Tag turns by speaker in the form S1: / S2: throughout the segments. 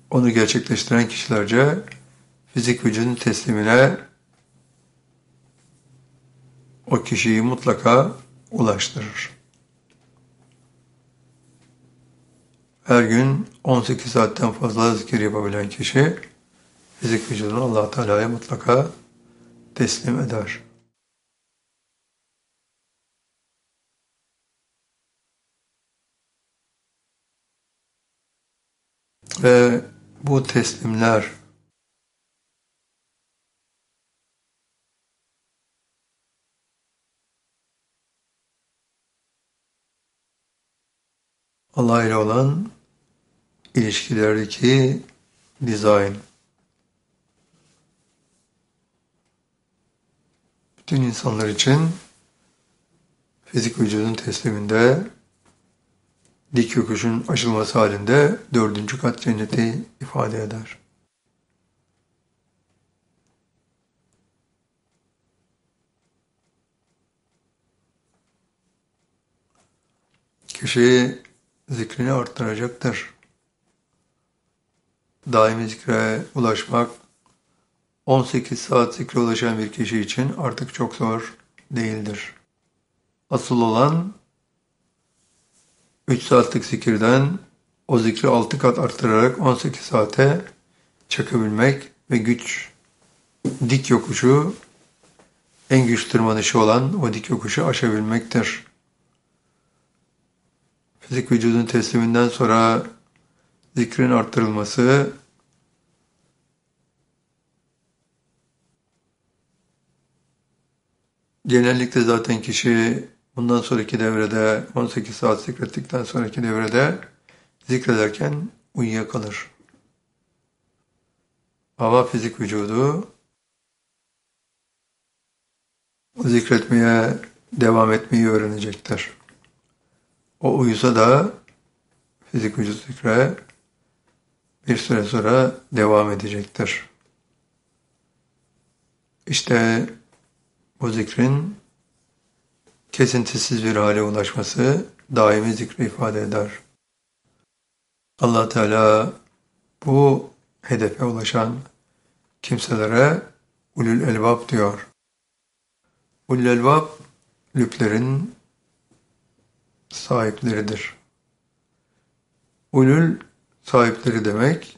S1: onu gerçekleştiren kişilerce fizik vücudun teslimine o kişiyi mutlaka ulaştırır. Her gün 18 saatten fazla zikir yapabilen kişi fizik vücudunu Allah Teala'ya mutlaka teslim eder. Ve bu teslimler Allah ile olan ilişkilerdeki dizayn. Bütün insanlar için fizik vücudun tesliminde dik yokuşun aşılması halinde 4. kat cenneti ifade eder. Kişi zikrini arttıracaktır. Daimi zikre ulaşmak 18 saat zikre ulaşan bir kişi için artık çok zor değildir. Asıl olan 3 saatlik zikirden o zikri 6 kat arttırarak 18 saate çakabilmek ve dik yokuşu, en güç tırmanışı olan o dik yokuşu aşabilmektir. Fizik vücudun tesliminden sonra zikrin arttırılması genellikle zaten kişi bundan sonraki devrede 18 saat zikrettikten sonraki devrede zikrederken uyuyakalır. Ama fizik vücudu zikretmeye devam etmeyi öğrenecektir. O uyusa da fizik vücut zikre bir süre sonra devam edecektir. İşte bu zikrin kesintisiz bir hale ulaşması daimi zikri ifade eder. Allah Teala bu hedefe ulaşan kimselere ulul elbab diyor. Ulul elbab lüblerin sahipleridir. Ulul sahipleri demek,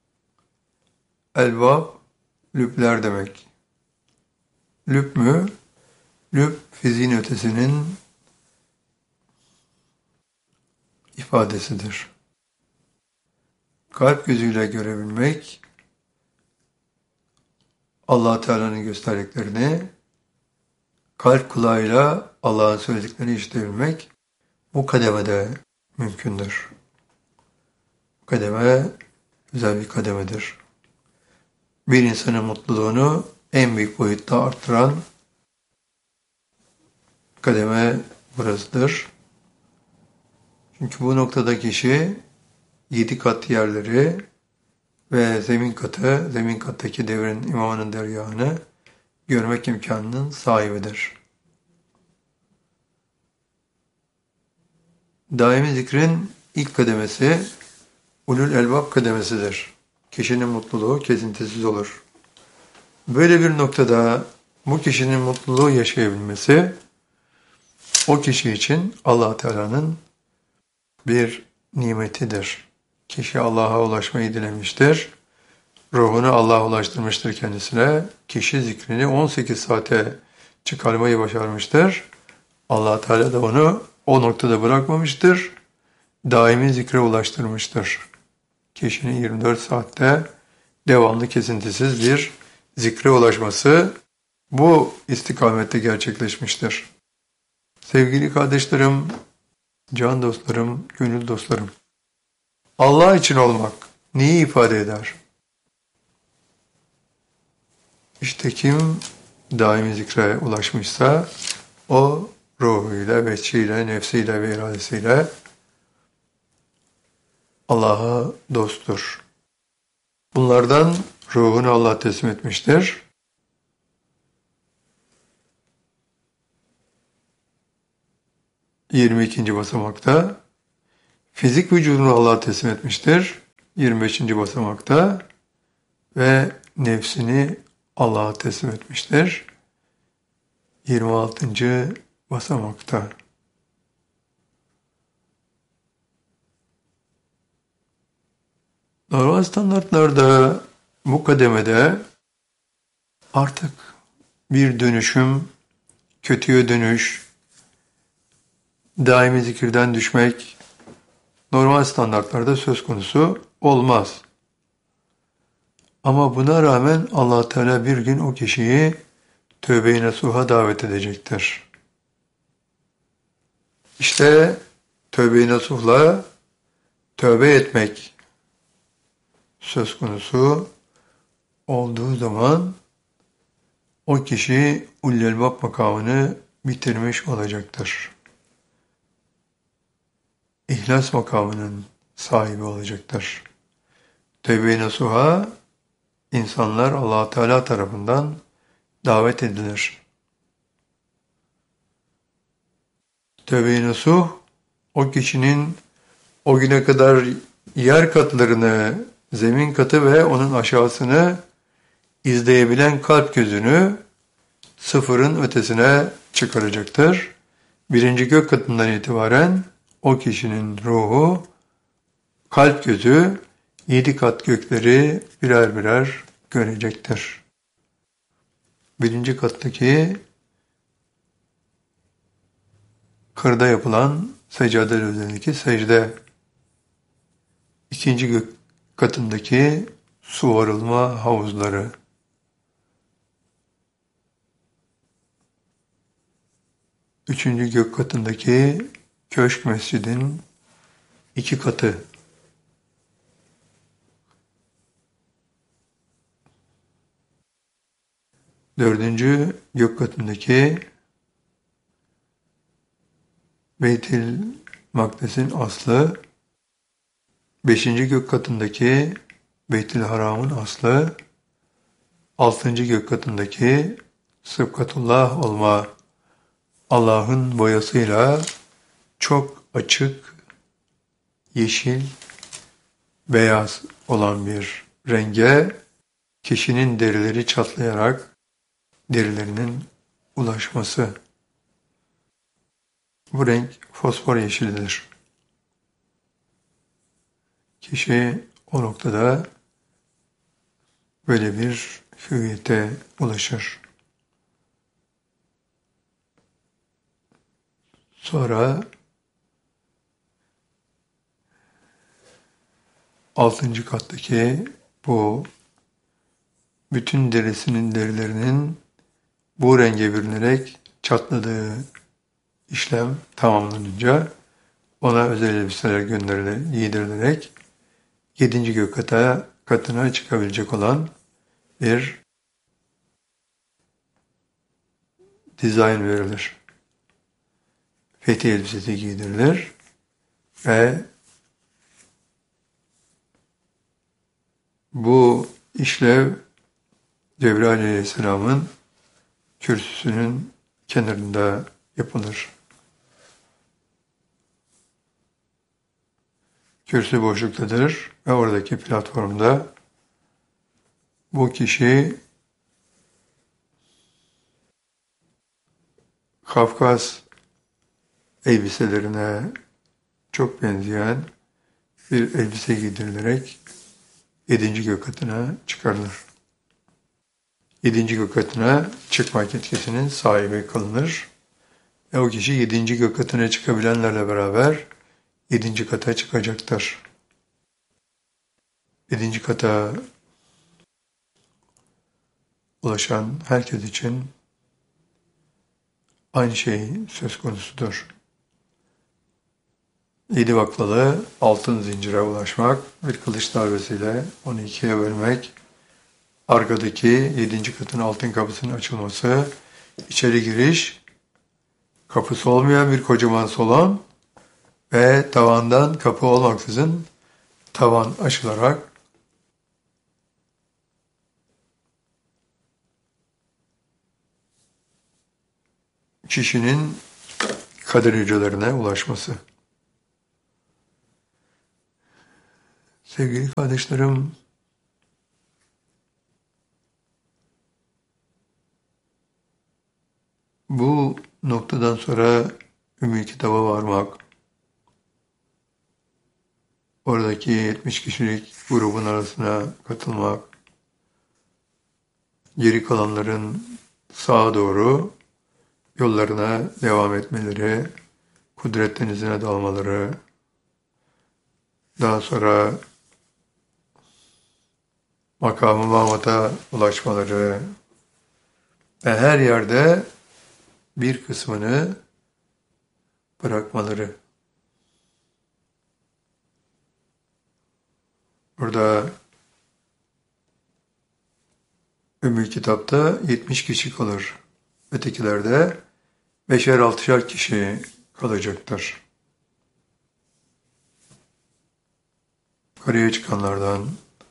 S1: elbab lübler demek. Lüb mü? Lüb fiziğin ötesinin ifadesidir. Kalp gözüyle görebilmek, Allah Teala'nın gösterdiklerini, kalp kulağıyla Allah'ın söylediklerini işitebilmek bu kademede mümkündür. Bu kademe güzel bir kademedir. Bir insanın mutluluğunu en büyük boyutta arttıran kademe burasıdır. Çünkü bu noktada kişi 7 kat yerleri ve zemin kattaki devrin imamının dergahını görmek imkanının sahibidir. Daimi zikrin ilk kademesi ulul elbab kademesidir. Kişinin mutluluğu kesintisiz olur. Böyle bir noktada bu kişinin mutluluğu yaşayabilmesi o kişi için Allah Teala'nın bir nimetidir. Kişi Allah'a ulaşmayı dilemiştir. Ruhunu Allah'a ulaştırmıştır kendisine. Kişi zikrini 18 saate çıkarmayı başarmıştır. Allah Teala da onu o noktada bırakmamıştır. Daimi zikre ulaştırmıştır. Kişinin 24 saatte devamlı kesintisiz bir zikre ulaşması bu istikamette gerçekleşmiştir. Sevgili kardeşlerim, can dostlarım, gönül dostlarım. Allah için olmak neyi ifade eder? İşte kim daimi zikre ulaşmışsa o ruhuyla, veçhiyle, nefsiyle ve iradesiyle Allah'a dosttur. Bunlardan ruhunu Allah teslim etmiştir. ...22. basamakta fizik vücudunu Allah'a teslim etmiştir. 25. basamakta ve nefsini Allah'a teslim etmiştir. 26. basamakta. Normal standartlarda bu kademede artık bir dönüşüm, kötüye dönüş, daimi zikirden düşmek normal standartlarda söz konusu olmaz. Ama buna rağmen Allah Teala bir gün o kişiyi tövbe-i nasuha davet edecektir. İşte tövbe-i nasuhla tövbe etmek söz konusu olduğu zaman o kişi Ullü-Elbab makamını bitirmiş olacaktır. İhlas makamının sahibi olacaktır. Tövbe-i nasuha insanlar Allah Teala tarafından davet edilir. Tövbe-i nasuh o kişinin o güne kadar yer katlarını, zemin katı ve onun aşağısını izleyebilen kalp gözünü sıfırın ötesine çıkaracaktır. Birinci gök katından itibaren o kişinin ruhu, kalp gözü 7 kat gökleri birer birer görecektir. Birinci kattaki kırda yapılan seccadeler üzerindeki secde, ikinci gök katındaki su varılma havuzları, üçüncü gök katındaki köşk mescidin 2 katı, dördüncü gök katındaki Beyt-i Makdes'in aslı, 5. gök katındaki Beyt-i Haram'ın aslı, 6. gök katındaki Sıbgatullah olma, Allah'ın boyasıyla çok açık, yeşil, beyaz olan bir renge kişinin derileri çatlayarak derilerinin ulaşması. Bu renk fosfor yeşilidir. Kişi o noktada böyle bir hüviyete ulaşır. Sonra 6. kattaki bu bütün derilerinin bu renge bürünerek çatladığı işlem tamamlanınca ona özel elbiseler giydirilerek 7. gök katına çıkabilecek olan bir dizayn verilir. Fetih elbisesi giydirilir ve bu işlev Cebrail Aleyhisselam'ın kürsüsünün kenarında yapılır. Kürsü boşluktadır ve oradaki platformda bu kişi Kafkas elbiselerine çok benzeyen bir elbise giydirilerek 7. gök katına çıkarılır. 7. gök katına çıkmak yetkisinin sahibi kılınır. Ve o kişi 7. gök katına çıkabilenlerle beraber 7. kata çıkacaktır. 7. kata ulaşan herkes için aynı şey söz konusudur. 7 baklalı altın zincire ulaşmak, bir kılıç darbesiyle onu 2'ye bölmek, arkadaki 7. katın altın kapısının açılması, içeri giriş, kapısı olmayan bir kocaman salon ve tavandan kapı olmaksızın tavan açılarak kişinin kader hücrelerine ulaşması. Sevgili kardeşlerim, bu noktadan sonra Ümmü Kitap'a varmak, oradaki 70 kişilik grubun arasına katılmak, geri kalanların sağa doğru yollarına devam etmeleri, kudret denizine dalmaları, daha sonra makamı Mahmud'a ulaşmaları ve her yerde bir kısmını bırakmaları. Burada Ümmü Kitap'ta 70 kişi kalır. Ötekilerde 5'er 6'şer kişi kalacaktır. Yukarıya çıkanlardan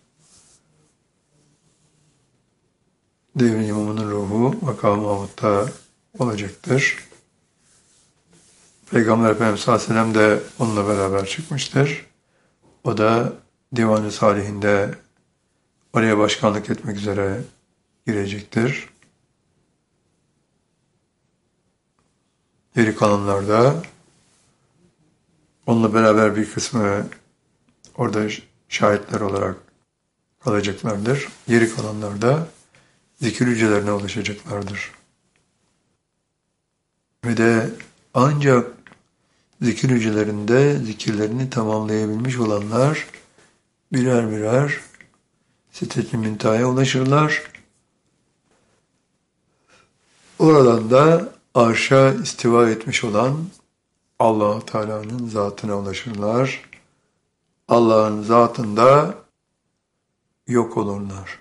S1: devrin imamının ruhu makam-ı Mahmud'da olacaktır. Peygamber Efendimiz sallallahu aleyhi ve sellem de onunla beraber çıkmıştır. O da Divan-ı Salihinde oraya başkanlık etmek üzere girecektir. Geri kalanlar da onunla beraber bir kısmı orada şahitler olarak kalacaklardır. Geri kalanlar da zikir hücrelerine ulaşacaklardır. Ve de ancak zikir hücrelerinde zikirlerini tamamlayabilmiş olanlar birer birer Sidret-i Münteha'ya ulaşırlar. Oradan da arşa istiva etmiş olan Allah-u Teala'nın zatına ulaşırlar. Allah'ın zatında yok olurlar.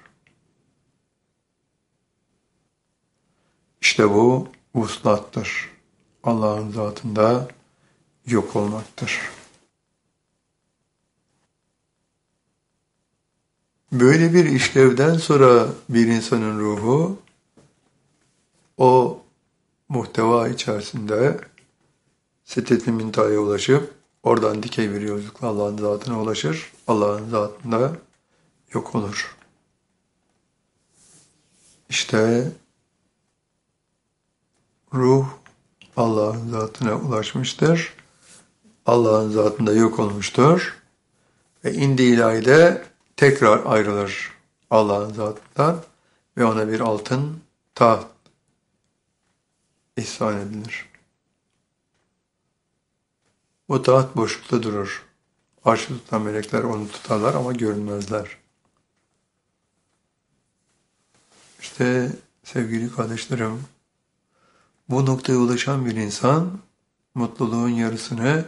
S1: İşte bu vuslattır. Allah'ın zatında yok olmaktır. Böyle bir işlevden sonra bir insanın ruhu o muhteva içerisinde Sidret-i Münteha'ya ulaşıp oradan dikey bir yolculukla Allah'ın zatına ulaşır. Allah'ın zatında yok olur. İşte ruh Allah'ın zatına ulaşmıştır. Allah'ın zatında yok olmuştur. Ve indi ilahide tekrar ayrılır Allah'ın zatından ve ona bir altın taht ihsan edilir. O taht boşlukta durur. Arşı tutan melekler onu tutarlar ama görünmezler. İşte sevgili kardeşlerim, bu noktaya ulaşan bir insan mutluluğun yarısını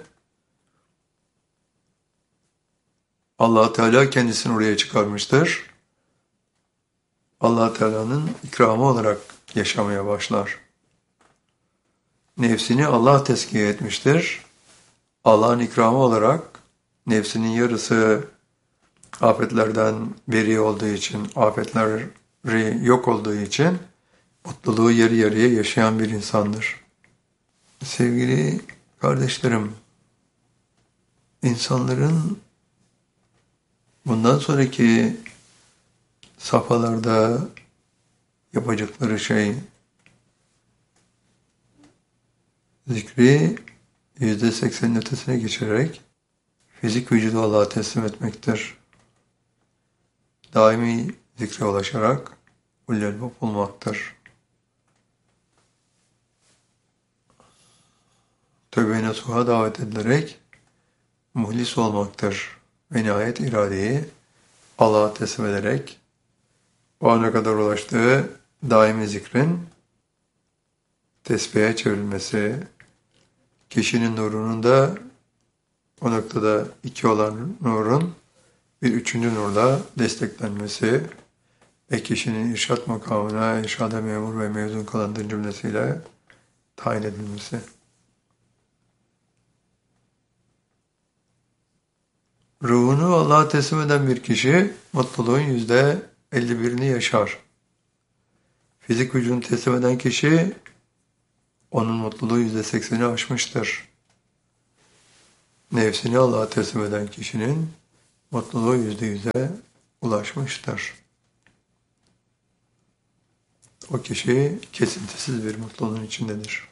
S1: Allah Teala kendisini oraya çıkarmıştır. Allah Teala'nın ikramı olarak yaşamaya başlar. Nefsini Allah tezkiye etmiştir. Allah'ın ikramı olarak nefsinin yarısı afetlerden beri olduğu için, afetleri yok olduğu için mutluluğu yarı yarıya yaşayan bir insandır. Sevgili kardeşlerim, insanların bundan sonraki safhalarda yapacakları şey zikri %80'in ötesine geçerek fizik vücudu Allah'a teslim etmektir. Daimi zikre ulaşarak ullel-bab olmaktır. Tövbe-i nasuha davet edilerek muhlis olmaktır. Ve nihayet iradeyi Allah'a teslim ederek o ana kadar ulaştığı daimi zikrin tesbihe çevrilmesi, kişinin nurunun da o noktada 2 olan nurun bir 3. nurla desteklenmesi ve kişinin irşad makamına irşada memur ve mezun kalanların cümlesiyle tayin edilmesi. Ruhunu Allah'a teslim eden bir kişi mutluluğun %51'ini yaşar. Fizik vücudunu teslim eden kişi onun mutluluğu %80'i aşmıştır. Nefsini Allah'a teslim eden kişinin mutluluğu %100'e ulaşmıştır. O kişi kesintisiz bir mutluluğun içindedir.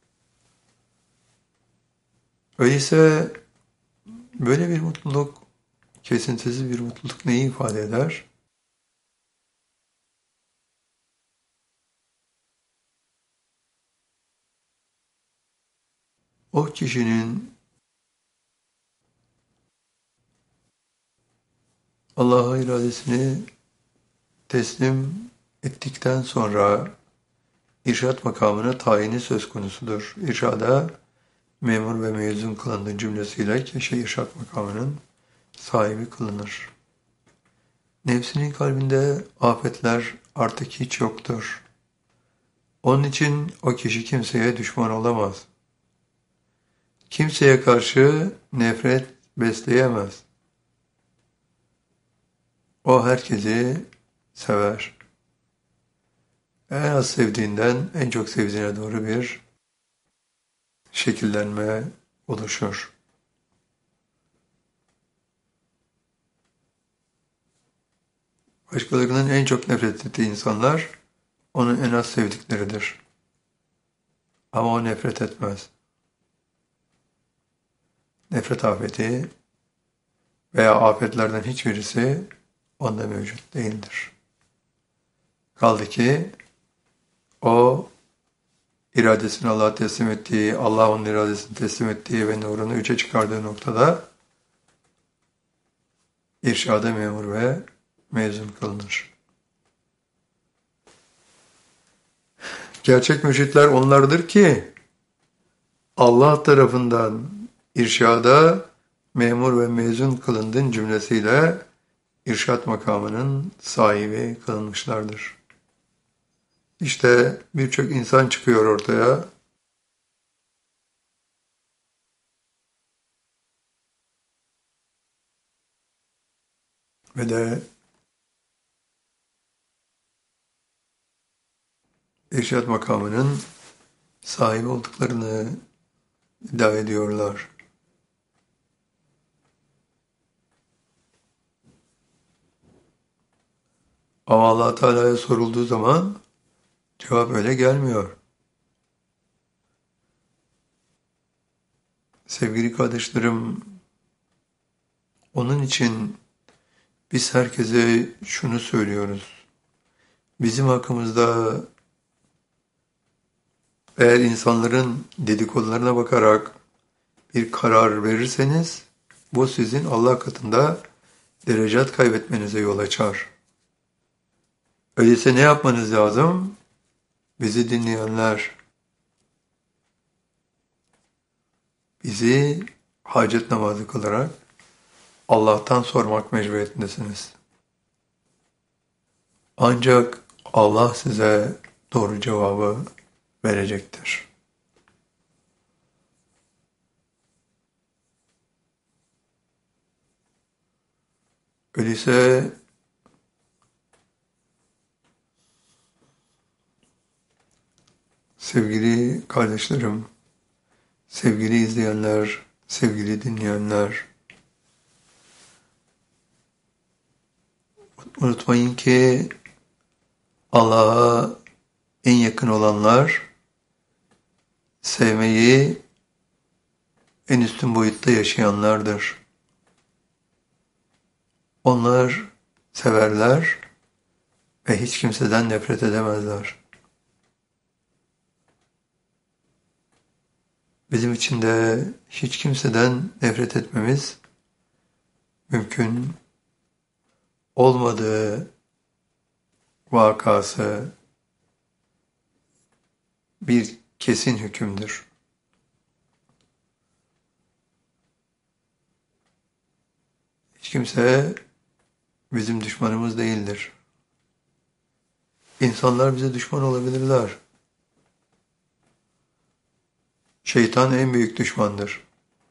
S1: Öyleyse böyle bir mutluluk, kesintisiz bir mutluluk neyi ifade eder? O kişinin Allah'a iradesini teslim ettikten sonra irşad makamına tayini söz konusudur. İrşada memur ve mezun kılındığı cümlesiyle kişi irşad makamının sahibi kılınır. Nefsinin kalbinde afetler artık hiç yoktur. Onun için o kişi kimseye düşman olamaz. Kimseye karşı nefret besleyemez. O herkesi sever. En az sevdiğinden en çok sevdiğine doğru bir şekillenme oluşur. Başkalarının en çok nefret ettiği insanlar onun en az sevdikleridir. Ama o nefret etmez. Nefret afeti veya afetlerden hiçbirisi onda mevcut değildir. Kaldı ki o iradesini Allah'a teslim ettiği, Allah onun iradesini teslim ettiği ve nurunu üçe çıkardığı noktada irşada memur ve mezun kılınır. Gerçek mürşitler onlardır ki Allah tarafından irşada memur ve mezun kılındın cümlesiyle irşad makamının sahibi kılınmışlardır. İşte birçok insan çıkıyor ortaya. Ve de irşad makamının sahibi olduklarını iddia ediyorlar. Ama Allah Teala'ya sorulduğu zaman cevap öyle gelmiyor. Sevgili kardeşlerim, onun için biz herkese şunu söylüyoruz. Bizim hakkımızda eğer insanların dedikodularına bakarak bir karar verirseniz, bu sizin Allah katında derecat kaybetmenize yol açar. Öyleyse ne yapmanız lazım? Bizi dinleyenler, bizi hacet namazı kılarak Allah'tan sormak mecburiyetindesiniz. Ancak Allah size doğru cevabı verecektir. Öyleyse sevgili kardeşlerim, sevgili izleyenler, sevgili dinleyenler, unutmayın ki Allah'a en yakın olanlar sevmeyi en üstün boyutta yaşayanlardır. Onlar severler ve hiç kimseden nefret edemezler. Bizim için de hiç kimseden nefret etmemiz mümkün olmadığı vakası bir kesin hükümdür. Hiç kimse bizim düşmanımız değildir. İnsanlar bize düşman olabilirler. Şeytan en büyük düşmandır.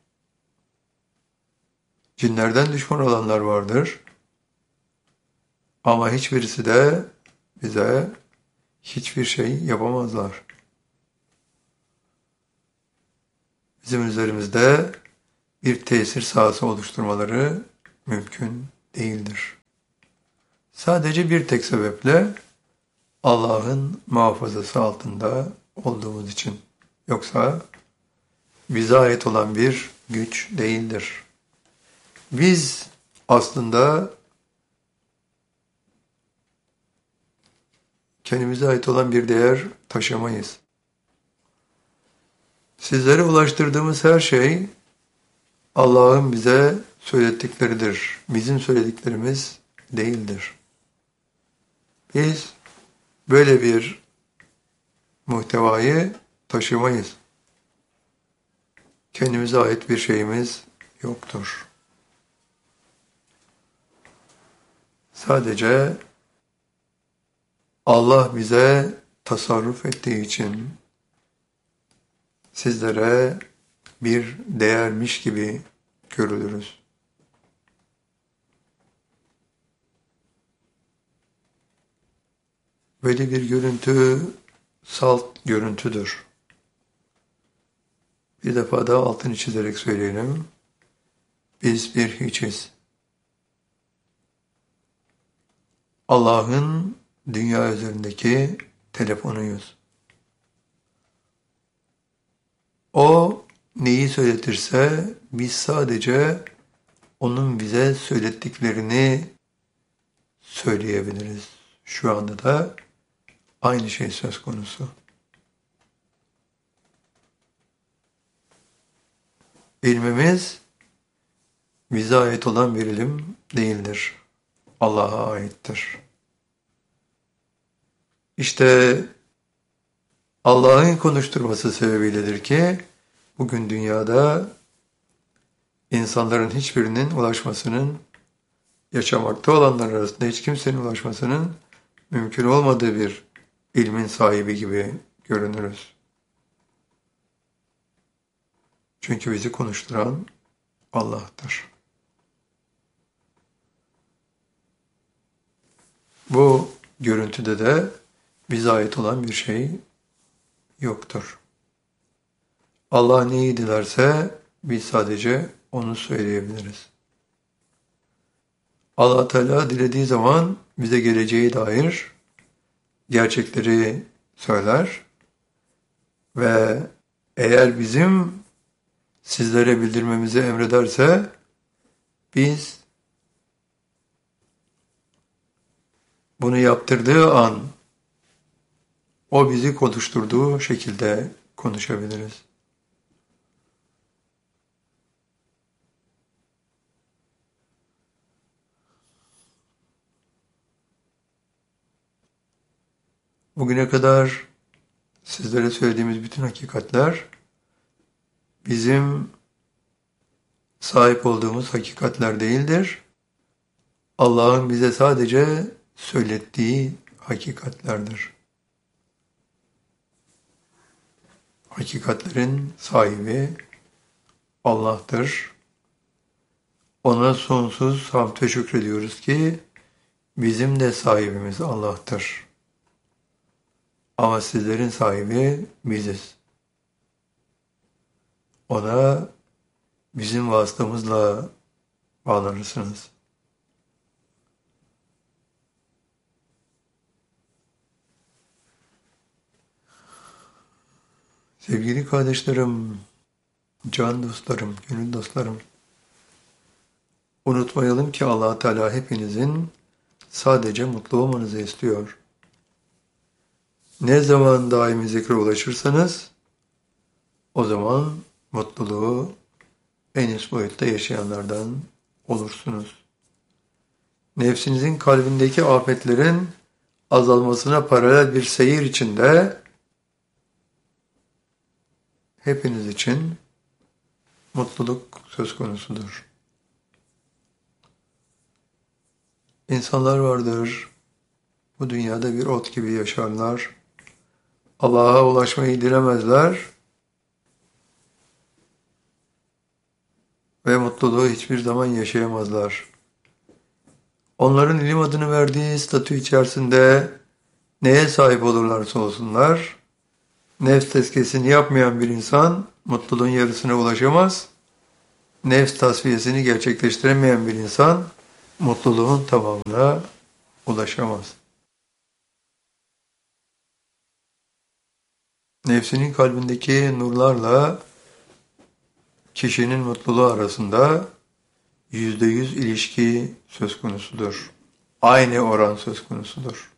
S1: Cinlerden düşman olanlar vardır. Ama hiçbirisi de bize hiçbir şey yapamazlar. Bizim üzerimizde bir tesir sahası oluşturmaları mümkün değildir. Sadece bir tek sebeple Allah'ın muhafazası altında olduğumuz için. Yoksa bize ait olan bir güç değildir. Biz aslında kendimize ait olan bir değer taşımayız. Sizlere ulaştırdığımız her şey Allah'ın bize söylettikleridir. Bizim söylediklerimiz değildir. Biz böyle bir muhtevayı taşımayız. Kendimize ait bir şeyimiz yoktur. Sadece Allah bize tasarruf ettiği için sizlere bir değermiş gibi görülürüz. Böyle bir görüntü salt görüntüdür. Bir defa daha altını çizerek söyleyelim. Biz bir hiçiz. Allah'ın dünya üzerindeki telefonuyuz. O neyi söyletirse biz sadece onun bize söylettiklerini söyleyebiliriz. Şu anda da aynı şey söz konusu. İlmimiz bize ait olan bir ilim değildir. Allah'a aittir. İşte Allah'ın konuşturması sebebiyledir ki bugün dünyada insanların hiçbirinin ulaşmasının, yaşamakta olanlar arasında hiç kimsenin ulaşmasının mümkün olmadığı bir ilmin sahibi gibi görünürüz. Çünkü bizi konuşturan Allah'tır. Bu görüntüde de bize ait olan bir şey yoktur. Allah neyi dilerse biz sadece onu söyleyebiliriz. Allah Teala dilediği zaman bize geleceğe dair gerçekleri söyler ve eğer bizim sizlere bildirmemizi emrederse biz bunu yaptırdığı an o bizi konuşturduğu şekilde konuşabiliriz. Bugüne kadar sizlere söylediğimiz bütün hakikatler bizim sahip olduğumuz hakikatler değildir. Allah'ın bize sadece söylettiği hakikatlerdir. Hakikatlerin sahibi Allah'tır. Ona sonsuz hamd ve şükrediyoruz ki bizim de sahibimiz Allah'tır. Ama sizlerin sahibi biziz. Ona bizim vasıtamızla bağlanırsınız. Sevgili kardeşlerim, can dostlarım, gönül dostlarım, unutmayalım ki Allah Teala hepinizin sadece mutlu olmanızı istiyor. Ne zaman daimi zikre ulaşırsanız, o zaman mutluluğu en üst boyutta yaşayanlardan olursunuz. Nefsinizin kalbindeki afetlerin azalmasına paralel bir seyir içinde hepiniz için mutluluk söz konusudur. İnsanlar vardır, bu dünyada bir ot gibi yaşarlar, Allah'a ulaşmayı dilemezler ve mutluluğu hiçbir zaman yaşayamazlar. Onların ilim adını verdiği statü içerisinde neye sahip olurlarsa olsunlar, nefs tezkiyesini yapmayan bir insan mutluluğun yarısına ulaşamaz Nefs tasfiyesini gerçekleştiremeyen bir insan mutluluğun tamamına ulaşamaz. Nefsinin kalbindeki nurlarla kişinin mutluluğu arasında %100 ilişki söz konusudur. Aynı oran söz konusudur.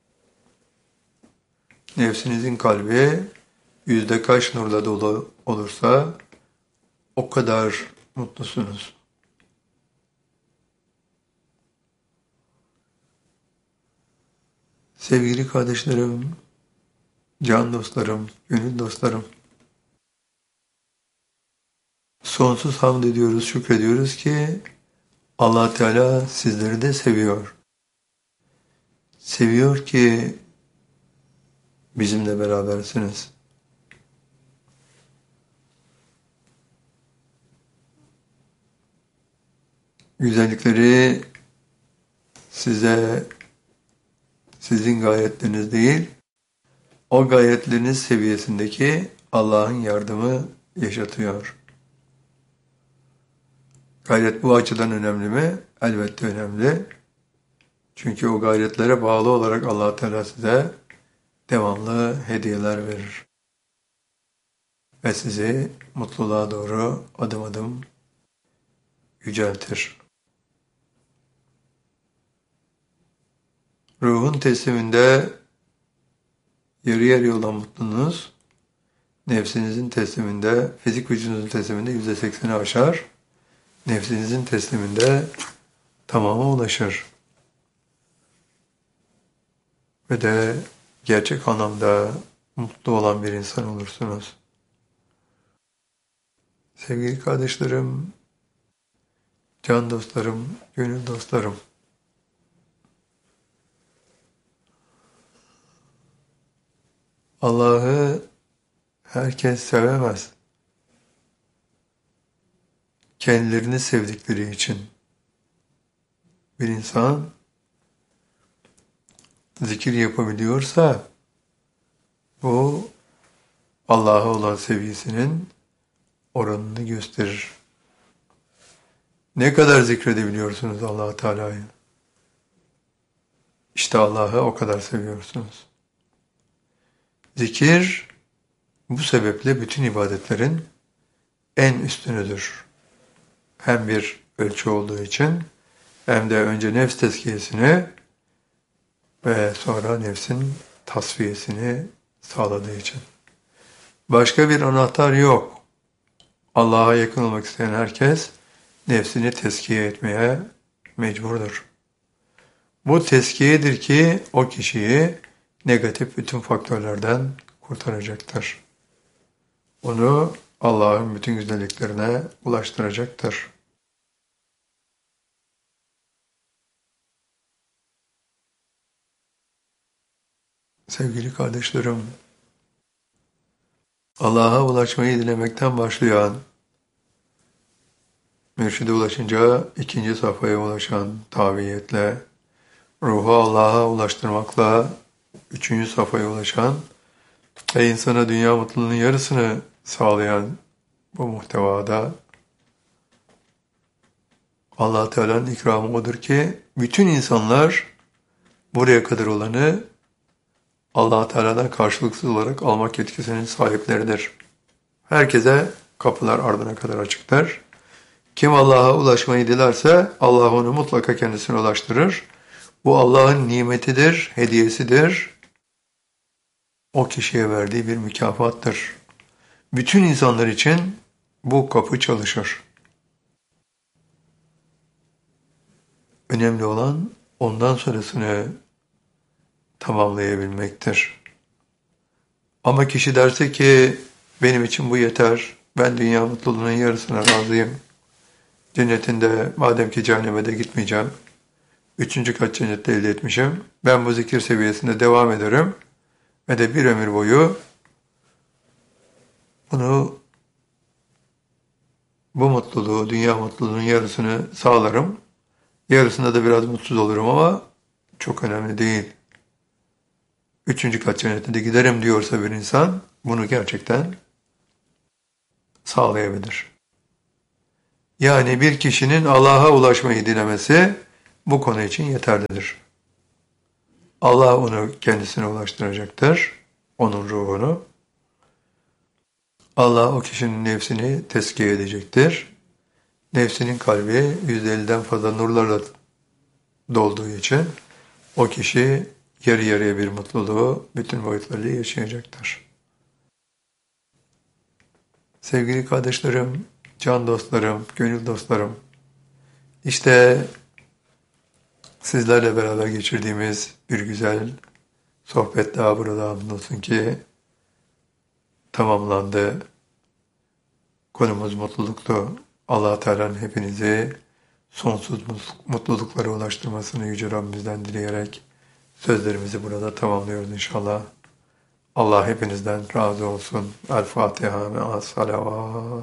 S1: Nefsinizin kalbi yüzde kaç nurla dolu olursa o kadar mutlusunuz. Sevgili kardeşlerim, can dostlarım, gönül dostlarım, sonsuz hamd ediyoruz, şükrediyoruz ki Allah Teala sizleri de seviyor. Seviyor ki bizimle berabersiniz. Güzellikleri size, sizin gayretleriniz değil, o gayretleriniz seviyesindeki Allah'ın yardımı yaşatıyor. Gayret bu açıdan önemli mi? Elbette önemli. Çünkü o gayretlere bağlı olarak Allah Teala size devamlı hediyeler verir. Ve sizi mutluluğa doğru adım adım yüceltir. Ruhun tesliminde yarı yarıya olan mutluluğunuz, nefsinizin tesliminde, fizik vücudunuzun tesliminde %80'i aşar, nefsinizin tesliminde tamama ulaşır. Ve de gerçek anlamda mutlu olan bir insan olursunuz. Sevgili kardeşlerim, can dostlarım, gönül dostlarım, Allah'ı herkes sevemez. Kendilerini sevdikleri için bir insan zikir yapabiliyorsa bu Allah'a olan sevgisinin oranını gösterir. Ne kadar zikredebiliyorsunuz Allah-u Teala'yı? İşte Allah'ı o kadar seviyorsunuz. Zikir bu sebeple bütün ibadetlerin en üstünüdür. Hem bir ölçü olduğu için hem de önce nefs tezkiyesini ve sonra nefsin tasfiyesini sağladığı için. Başka bir anahtar yok. Allah'a yakın olmak isteyen herkes nefsini tezkiye etmeye mecburdur. Bu tezkiyedir ki o kişiyi negatif bütün faktörlerden kurtaracaktır. Onu Allah'ın bütün güzelliklerine ulaştıracaktır. Sevgili kardeşlerim, Allah'a ulaşmayı dilemekten başlayan, mürşide ulaşınca ikinci safhaya ulaşan tabiiyetle, ruhu Allah'a ulaştırmakla üçüncü safhaya ulaşan ve insana dünya mutluluğunun yarısını sağlayan bu muhtevada Allah Teala'nın ikramı odur ki bütün insanlar buraya kadar olanı Allah Teala'dan karşılıksız olarak almak yetkisinin sahipleridir. Herkese kapılar ardına kadar açıktır. Kim Allah'a ulaşmayı dilerse Allah onu mutlaka kendisine ulaştırır. Bu Allah'ın nimetidir, hediyesidir. O kişiye verdiği bir mükafattır. Bütün insanlar için bu kapı çalışır. Önemli olan ondan sonrasını tamamlayabilmektir. Ama kişi derse ki benim için bu yeter, ben dünya mutluluğunun yarısına razıyım. Cennetinde madem ki cehenneme de gitmeyeceğim, üçüncü kat cennette elde etmişim, ben bu zikir seviyesinde devam ederim ve de bir ömür boyu bu mutluluğu, dünya mutluluğunun yarısını sağlarım. Yarısında da biraz mutsuz olurum ama çok önemli değil. Üçüncü kat cennetine giderim diyorsa bir insan bunu gerçekten sağlayabilir. Yani bir kişinin Allah'a ulaşmayı dilemesi bu konu için yeterlidir. Allah onu kendisine ulaştıracaktır, onun ruhunu. Allah o kişinin nefsini tezkiye edecektir. Nefsinin kalbi %50'den fazla nurlarla dolduğu için o kişi yarı yarıya bir mutluluğu bütün boyutlarıyla yaşayacaktır. Sevgili kardeşlerim, can dostlarım, gönül dostlarım, işte sizlerle beraber geçirdiğimiz bir güzel sohbet daha burada hamdolsun ki tamamlandı. Konumuz mutluluktu. Allah Teala'nın hepinizi sonsuz mutluluklara ulaştırmasını Yüce Rabbimizden dileyerek sözlerimizi burada tamamlıyoruz inşallah. Allah hepinizden razı olsun. El Fatiha ve as-salavat.